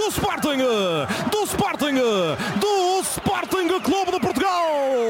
do Sporting Clube de Portugal.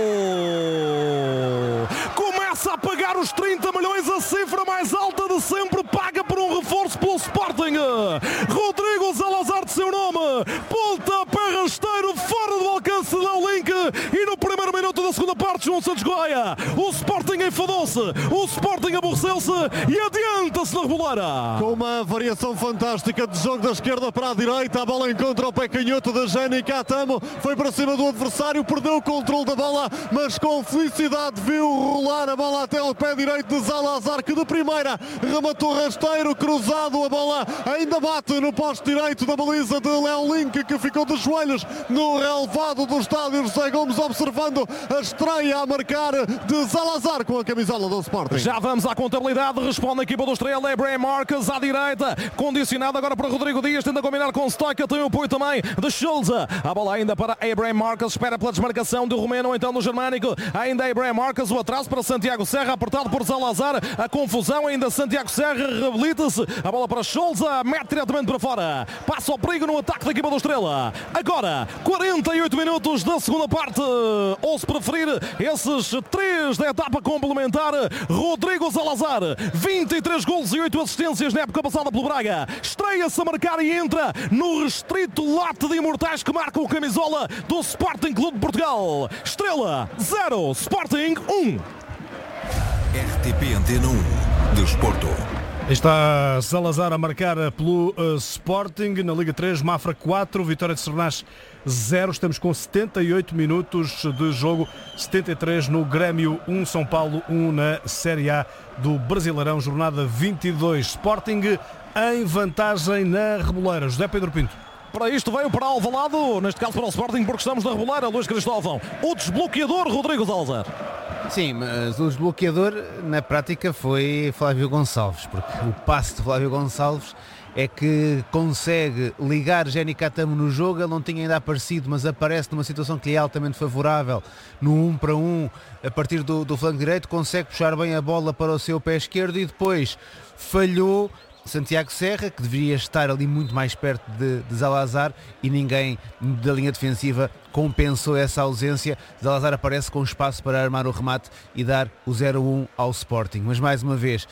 Começa a pagar os 30 milhões, a cifra mais alta de sempre, paga por um reforço pelo Sporting. Rodrigo Salazar de seu nome, pontapé rasteiro fora do alcance da Link, e no primeiro minuto da segunda parte, João Santos Goia, o Sporting enfadou-se, o Sporting aborreceu-se e adianta-se na reboleira. Com uma variação fantástica de jogo da esquerda para a direita, a bola encontra o pé canhoto de Jenny Catamo, foi para cima do adversário, perdeu o controle da bola, mas com felicidade viu rolar a bola até o pé direito de Salazar, que de primeira rematou rasteiro, cruzado, a bola ainda bate no poste direito da baliza de Léo Link, que ficou de joelhos no relevado do estádio. José Gomes observando a estreia a marcar de Salazar com a camisola do Sporting. Já vamos à contabilidade, responde a equipa do Estrela, Abraham Marques à direita, condicionado agora para Rodrigo Dias, tenta combinar com Stoica, tem o apoio também de Schulze, a bola ainda para Abraham Marques, espera pela desmarcação do Romeno, então do Germânico, ainda Abraham Marques, o atraso para Santiago Serra, apertado por Salazar, a confusão ainda Santiago Serra, reabilita-se, a bola para Schulze, mete diretamente para fora, passa o perigo no ataque da equipa do Estrela. Agora, 48 minutos da segunda parte, ou se preferir, esses 3 da etapa complementar. Rodrigo Salazar, 23 golos e 8 assistências na época passada pelo Braga, estreia-se a marcar e entra no restrito lote de imortais que marca o camisola do Sporting Clube de Portugal. Estrela 0, Sporting 1. RTP Antena 1 Desporto. Está Salazar a marcar pelo Sporting na Liga 3, Mafra 4, Vitória de Sernas 0. Estamos com 78 minutos de jogo, 73 no Grêmio 1, São Paulo 1 na Série A do Brasileirão, jornada 22. Sporting em vantagem na Reboleira. José Pedro Pinto. Para isto veio para Alvalade, neste caso para o Sporting, porque estamos na Reboleira. Luís Cristóvão, o desbloqueador Rodrigo Salazar. Sim, mas o desbloqueador na prática foi Flávio Gonçalves, porque o passe de Flávio Gonçalves é que consegue ligar Jenny Catamo no jogo. Ele não tinha ainda aparecido, mas aparece numa situação que lhe é altamente favorável, no 1 para 1, a partir do flanco direito, consegue puxar bem a bola para o seu pé esquerdo e depois falhou Santiago Serra, que deveria estar ali muito mais perto de Salazar, e ninguém da linha defensiva compensou essa ausência. Salazar aparece com espaço para armar o remate e dar o 0-1 ao Sporting. Mas mais uma vez,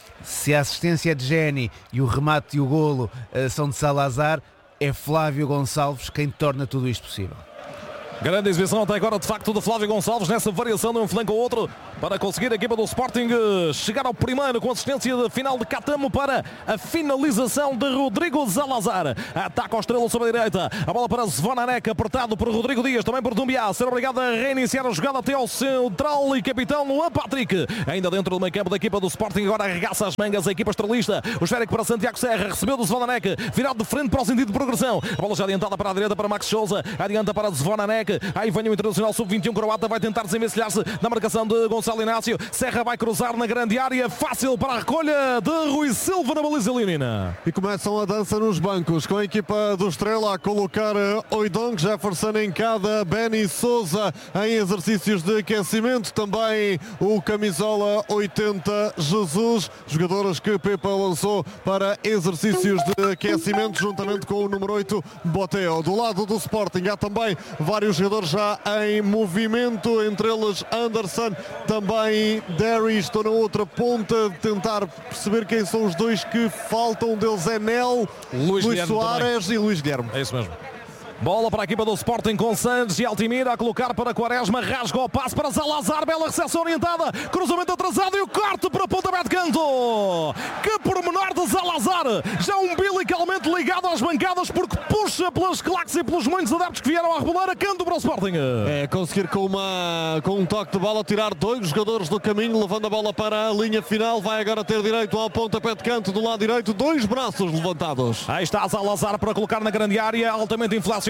se a assistência é de Jenny e o remate e o golo são de Salazar, é Flávio Gonçalves quem torna tudo isto possível. Grande exibição até agora, de facto, de Flávio Gonçalves nessa variação de um flanco ao outro para conseguir a equipa do Sporting chegar ao primeiro com assistência de final de Catamo para a finalização de Rodrigo Salazar. Ataca ao Estrela sobre a direita, a bola para Zvonanek, apertado por Rodrigo Dias, também por Dumbiá, ser obrigado a reiniciar a jogada até ao central e capitão Luan Patrick. Ainda dentro do meio campo da equipa do Sporting, agora arregaça as mangas a equipa estrelista. O esférico para Santiago Serra, recebeu do Zvonanek, virado de frente para o sentido de progressão. A bola já adiantada para a direita para Max Souza, adianta para Zvonanek. Aí vem o Internacional Sub-21 croata, vai tentar desenvencilhar-se na marcação de Gonçalo Inácio. Serra vai cruzar na grande área, fácil para a recolha de Rui Silva na baliza leonina. E começam a dança nos bancos, com a equipa do Estrela a colocar Oidong, Jefferson em cada, Benny Souza em exercícios de aquecimento, também o camisola 80 Jesus, jogadores que Pepa lançou para exercícios de aquecimento juntamente com o número 8 Boteo. Do lado do Sporting há também vários jogadores já em movimento, entre eles Anderson, também Derry. Estou na outra ponta de tentar perceber quem são os dois que faltam. Um deles é Nel, Luís Soares também. E Luís Guilherme. É isso mesmo. Bola para a equipa do Sporting com Santos e Altimira a colocar para Quaresma, rasga o passe para Salazar, bela recepção orientada, cruzamento atrasado e o corte para pontapé de canto. Que pormenor de Salazar, já umbilicalmente ligado às bancadas, porque puxa pelas claques e pelos muitos adeptos que vieram à Reboleira, canto para o Sporting. É conseguir com um toque de bola tirar dois jogadores do caminho, levando a bola para a linha final. Vai agora ter direito ao pontapé de canto do lado direito, dois braços levantados. Aí está Salazar para colocar na grande área, altamente inflacionado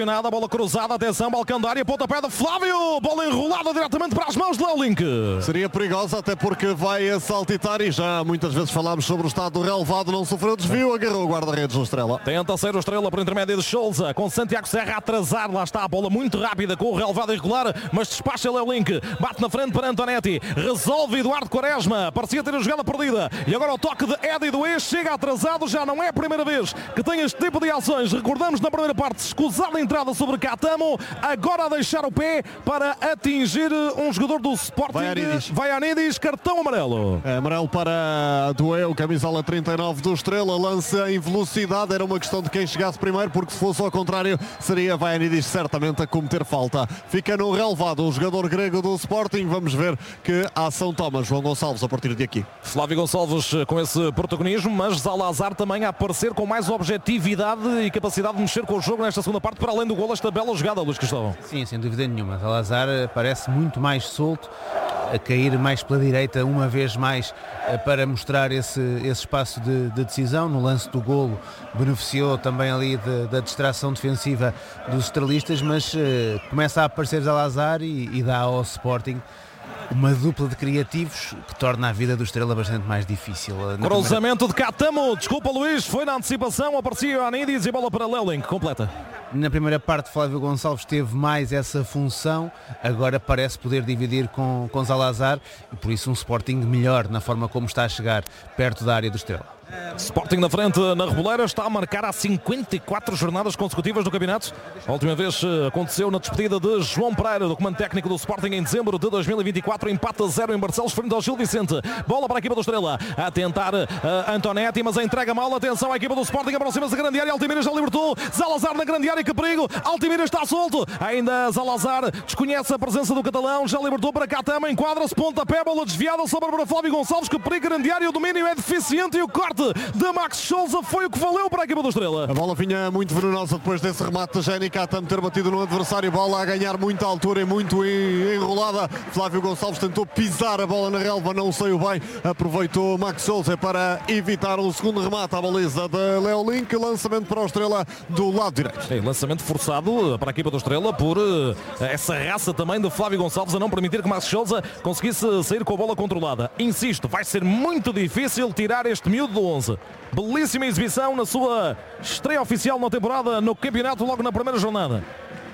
condicionada, bola cruzada, atenção, balcão da área, pontapé de Flávio, bola enrolada diretamente para as mãos de Lelink. Seria perigosa até porque vai a saltitar e já muitas vezes falámos sobre o estado do relevado, não sofreu desvio, agarrou o guarda-redes do Estrela. Tenta ser o Estrela por intermédio de Sousa, com Santiago Serra a atrasar, lá está a bola muito rápida com o relevado irregular, mas despacha Lelink, bate na frente para Antonetti, resolve Eduardo Quaresma, parecia ter a jogada perdida e agora o toque de Eddie Doué, chega atrasado, já não é a primeira vez que tem este tipo de ações. Recordamos na primeira parte, escusada entrada sobre Catamo, agora a deixar o pé para atingir um jogador do Sporting. Vaianidis, cartão amarelo. Amarelo para Doué, o camisola 39 do Estrela, lança em velocidade, era uma questão de quem chegasse primeiro, porque se fosse ao contrário seria Vaianidis certamente a cometer falta. Fica no relevado o jogador grego do Sporting, vamos ver que a ação toma João Gonçalves a partir de aqui. Flávio Gonçalves com esse protagonismo, mas Zalazar também a aparecer com mais objetividade e capacidade de mexer com o jogo nesta segunda parte, para além do golo, esta bela jogada, Luís Cristóvão. Sim, sem dúvida nenhuma. Zalazar parece muito mais solto, a cair mais pela direita uma vez mais para mostrar esse espaço de decisão. No lance do golo beneficiou também ali da distração defensiva dos estrelistas, mas começa a aparecer Zalazar e dá ao Sporting uma dupla de criativos que torna a vida do Estrela bastante mais difícil. Cruzamento de Catamo, desculpa Luís, foi na antecipação, aparecia Ioannidis e bola para Lelink, completa. Na primeira parte Flávio Gonçalves teve mais essa função, agora parece poder dividir com Zalazar e por isso um Sporting melhor na forma como está a chegar perto da área do Estrela. Sporting na frente na Reboleira, está a marcar há 54 jornadas consecutivas no campeonato. A última vez aconteceu na despedida de João Pereira, do comando técnico do Sporting, em dezembro de 2024, empate a 0 em Barcelos frente ao Gil Vicente. Bola para a equipa do Estrela, a tentar Antonetti, mas a entrega mal, atenção à equipa do Sporting, aproxima-se da grande área, Altimira já libertou, Zalazar na grande área, que perigo, Altimira está solto, ainda Zalazar desconhece a presença do catalão, já libertou para Catama, enquadra-se, pontapé, bola desviada, sobra para Flávio Gonçalves, que perigo, grande área, o domínio é deficiente e o corte de Max Sousa foi o que valeu para a equipa do Estrela. A bola vinha muito venenosa depois desse remate de Jenny Catamo ter batido no adversário, bola a ganhar muita altura e muito enrolada. Flávio Gonçalves tentou pisar a bola na relva, não saiu bem, aproveitou Max Sousa para evitar o segundo remate à baliza de Lelink, lançamento para o Estrela do lado direito. Sim, lançamento forçado para a equipa do Estrela por essa raça também de Flávio Gonçalves a não permitir que Max Sousa conseguisse sair com a bola controlada. Insisto, vai ser muito difícil tirar este miúdo do 11. Belíssima exibição na sua estreia oficial na temporada no campeonato logo na primeira jornada.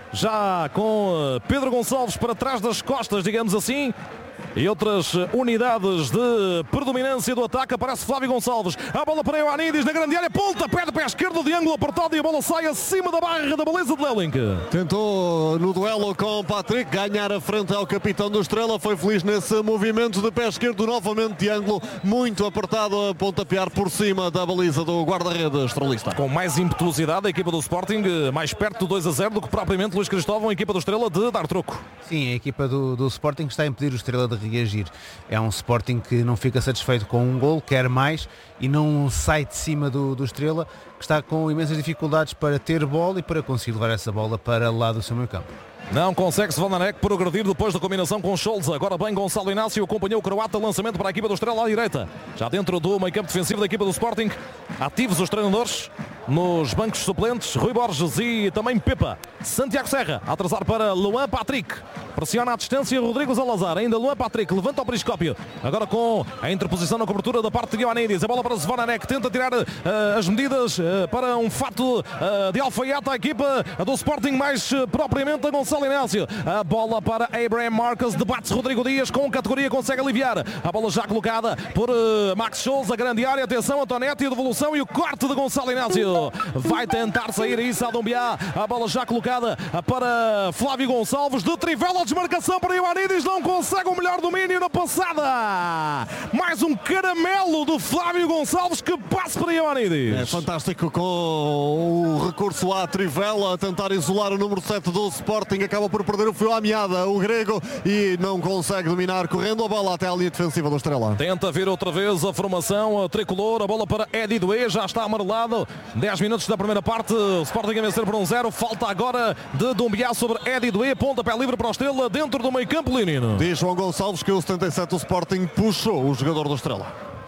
Já com Pedro Gonçalves para trás das costas, digamos assim, e outras unidades de predominância do ataque, aparece Flávio Gonçalves, a bola para Ioannidis na grande área, ponta, pé de pé esquerdo de ângulo apertado e a bola sai acima da barra da baliza de Lelink. Tentou no duelo com Patrick ganhar a frente ao capitão do Estrela, foi feliz nesse movimento de pé esquerdo, novamente de ângulo, muito apertado, a pontapear por cima da baliza do guarda-redes estrelista. Com mais impetuosidade a equipa do Sporting, mais perto do 2-0 do que propriamente Luís Cristóvão, a equipa do Estrela de dar troco. Sim, a equipa do Sporting está a impedir o Estrela de reagir. É um Sporting que não fica satisfeito com um gol, quer mais e não sai de cima do Estrela, que está com imensas dificuldades para ter bola e para conseguir levar essa bola para lá do seu meio campo. Não consegue Svanarek progredir depois da combinação com Scholz. Agora bem Gonçalo Inácio acompanhou o croata, lançamento para a equipa do Estrela à direita. Já dentro do meio campo defensivo da equipa do Sporting, ativos os treinadores nos bancos suplentes, Rui Borges e também Pepa. Santiago Serra a atrasar para Luan Patrick. Pressiona à distância Rodrigo Zalazar. Ainda Luan Patrick levanta o periscópio. Agora com a interposição na cobertura da parte de Ioannidis. A bola para Svanarek. Tenta tirar as medidas para um fato de alfaiate à equipa do Sporting, mais propriamente a Gonçalo Inácio. A bola para Abraham Marcus. Debate-se Rodrigo Dias com categoria. Consegue aliviar. A bola já colocada por Max Sousa. Grande área. Atenção, Antonetti. A devolução e o corte de Gonçalo Inácio. Vai tentar sair isso a Dumbiá. A bola já colocada para Flávio Gonçalves. De Trivela. Desmarcação para Ioannidis, não consegue o melhor domínio na passada. Mais um caramelo de Flávio Gonçalves que passa para Ioannidis. É fantástico com o recurso à Trivela a tentar isolar o número 7 do Sporting. Acaba por perder o fio à meada, o grego, e não consegue dominar, correndo a bola até a linha defensiva do Estrela. Tenta vir outra vez a formação a tricolor, a bola para Eddie Doué, já está amarelado. 10 minutos da primeira parte, o Sporting a vencer por 1-0. Falta agora de Dumbiá sobre Eddie Doué, pontapé livre para o Estrela dentro do meio campo leonino. Diz João Gonçalves que o 77 do Sporting puxou o jogador do Estrela.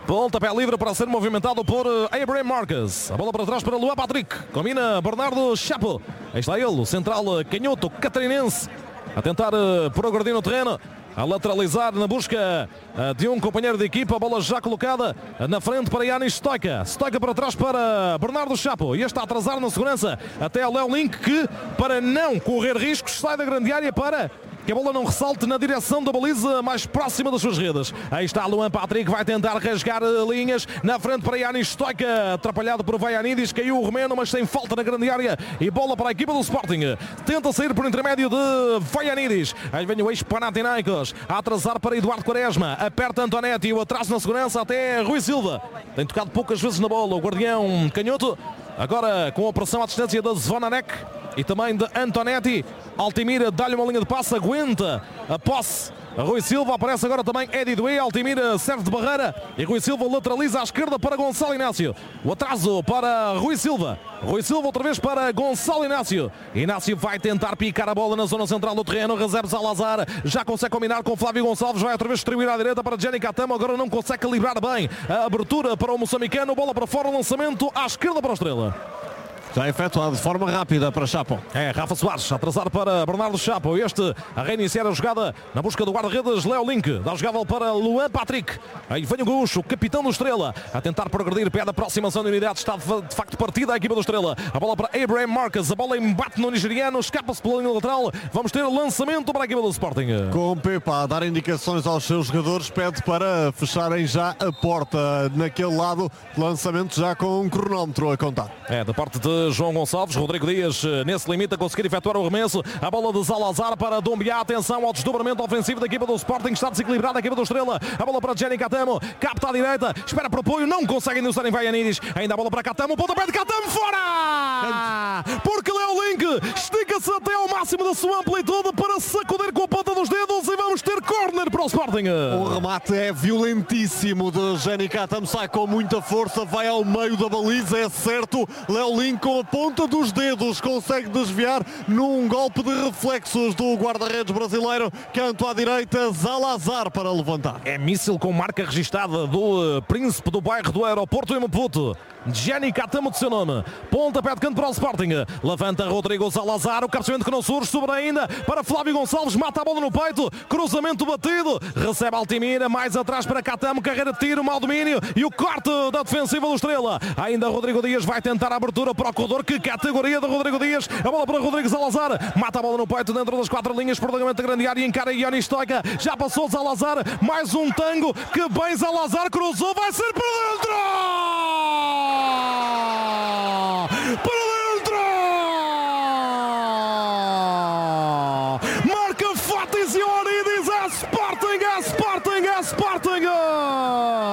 Pontapé livre para ser movimentado por Abraham Marques. A bola para trás para Luan Patrick. Combina Bernardo Chapo. Aí está ele, o central canhoto catarinense. A tentar progredir no terreno. A lateralizar na busca de um companheiro de equipa. A bola já colocada na frente para Yanis Stoica. Stoica para trás para Bernardo Chapo. E este a atrasar na segurança até a Léo Link, que, para não correr riscos, sai da grande área para que a bola não ressalte na direção da baliza mais próxima das suas redes. Aí está Luan Patrick, vai tentar rasgar linhas na frente para Yanis Stoica, atrapalhado por Vaianidis, caiu o romeno, mas sem falta na grande área, e bola para a equipa do Sporting. Tenta sair por intermédio de Vaianidis. Aí vem o ex-Panathinaikos a atrasar para Eduardo Quaresma, aperta Antonetti e o atraso na segurança até Rui Silva. Tem tocado poucas vezes na bola o guardião canhoto, agora com a pressão à distância da Zvonanek e também de Antonetti. Altimira dá-lhe uma linha de passe, aguenta a posse. Rui Silva, aparece agora também Eddie Doué. Altimira serve de barreira e Rui Silva lateraliza à esquerda para Gonçalo Inácio. O atraso para Rui Silva. Rui Silva outra vez para Gonçalo Inácio. Inácio vai tentar picar a bola na zona central do terreno. Reserva Salazar, já consegue combinar com Flávio Gonçalves. Vai outra vez distribuir à direita para Gianni Catamo. Agora não consegue calibrar bem a abertura para o moçambicano. Bola para fora, lançamento à esquerda para o Estrela. Já efetuado de forma rápida para Chapo. É, Rafa Soares a atrasar para Bernardo Chapo. Este a reiniciar a jogada na busca do guarda-redes Léo Link. Dá a jogada para Luan Patrick. Aí vem o Gaúcho, capitão do Estrela, a tentar progredir. Pede a aproximação de unidade. Está de facto partida a equipa do Estrela. A bola para Abraham Marques. A bola embate no nigeriano. Escapa-se pela linha lateral. Vamos ter lançamento para a equipa do Sporting. Com Pepa a dar indicações aos seus jogadores, pede para fecharem já a porta naquele lado. Lançamento já com um cronómetro a contar. É, da parte de João Gonçalves. Rodrigo Dias nesse limite a conseguir efetuar o arremesso. A bola de Salazar para Dombiá. Atenção ao desdobramento ofensivo da equipa do Sporting. Está desequilibrada a equipa do Estrela. A bola para Gianni Catamo. Capta à direita. Espera para o apoio. Não consegue indução em Vaianidis. Ainda a bola para Catamo. Pontapé de Catamo fora! Porque Léo Link estica-se até ao máximo da sua amplitude para sacudir com a ponta dos dedos e vamos ter corner para o Sporting. O remate é violentíssimo de Gianni Catamo. Sai com muita força. Vai ao meio da baliza. É certo. Léo Link com a ponta dos dedos consegue desviar num golpe de reflexos do guarda-redes brasileiro. Canto à direita, Salazar para levantar. É míssil com marca registada do príncipe do bairro do aeroporto em Maputo. Gianni Catamo de seu nome. Pontapé de canto para o Sporting. Levanta Rodrigo Salazar. O cabeceamento que não surge. Sobre ainda para Flávio Gonçalves. Mata a bola no peito. Cruzamento batido. Recebe Altimira. Mais atrás para Catamo. Carreira de tiro. Mau domínio. E o corte da defensiva do Estrela. Ainda Rodrigo Dias vai tentar a abertura para o corredor. Que categoria de Rodrigo Dias. A bola para Rodrigo Salazar. Mata a bola no peito dentro das 4 linhas. Prolongamento da grande área. Encara Yanis Stoica. Já passou Salazar. Mais um tango. Que bem Salazar cruzou. Vai ser para dentro!